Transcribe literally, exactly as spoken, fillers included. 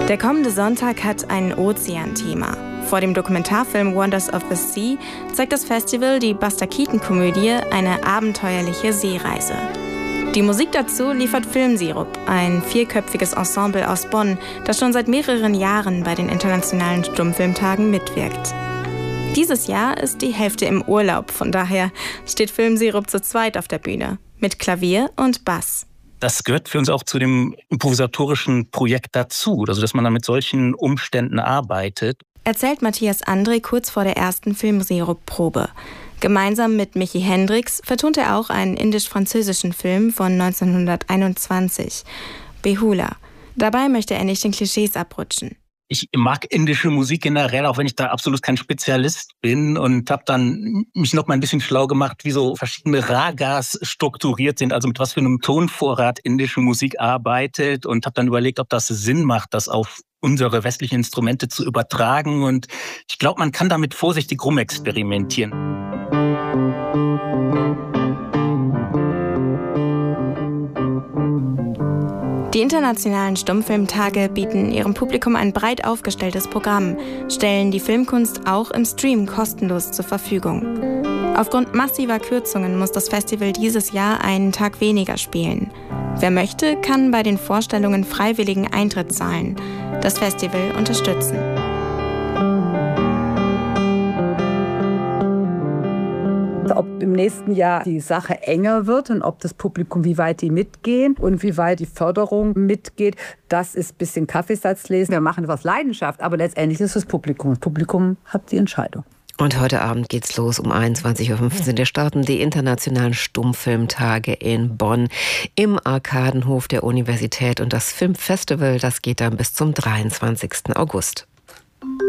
Der kommende Sonntag hat ein Ozean-Thema. Vor dem Dokumentarfilm Wonders of the Sea zeigt das Festival die Buster Keaton-Komödie Eine abenteuerliche Seereise. Die Musik dazu liefert Filmsirup, ein vierköpfiges Ensemble aus Bonn, das schon seit mehreren Jahren bei den Internationalen Stummfilmtagen mitwirkt. Dieses Jahr ist die Hälfte im Urlaub, von daher steht Filmsirup zu zweit auf der Bühne, mit Klavier und Bass. Das gehört für uns auch zu dem improvisatorischen Projekt dazu, also dass man dann mit solchen Umständen arbeitet. Erzählt Matthias André kurz vor der ersten Filmsirup-Probe. Gemeinsam mit Michi Hendricks vertont er auch einen indisch-französischen Film von neunzehnhunderteinundzwanzig, Behula. Dabei möchte er nicht den Klischees abrutschen. Ich mag indische Musik generell, auch wenn ich da absolut kein Spezialist bin, und habe dann mich noch mal ein bisschen schlau gemacht, wie so verschiedene Ragas strukturiert sind, also mit was für einem Tonvorrat indische Musik arbeitet, und habe dann überlegt, ob das Sinn macht, das auf unsere westlichen Instrumente zu übertragen, und ich glaube, man kann damit vorsichtig rumexperimentieren. Die Internationalen Stummfilmtage bieten ihrem Publikum ein breit aufgestelltes Programm, stellen die Filmkunst auch im Stream kostenlos zur Verfügung. Aufgrund massiver Kürzungen muss das Festival dieses Jahr einen Tag weniger spielen. Wer möchte, kann bei den Vorstellungen freiwilligen Eintritt zahlen, das Festival unterstützen. Ob im nächsten Jahr die Sache enger wird und ob das Publikum, wie weit die mitgehen und wie weit die Förderung mitgeht, das ist ein bisschen Kaffeesatzlesen. Wir machen das aus Leidenschaft, aber letztendlich ist das Publikum. Das Publikum hat die Entscheidung. Und heute Abend geht's los um einundzwanzig Uhr fünfzehn. Da starten die Internationalen Stummfilmtage in Bonn im Arkadenhof der Universität. Und das Filmfestival, das geht dann bis zum dreiundzwanzigsten August.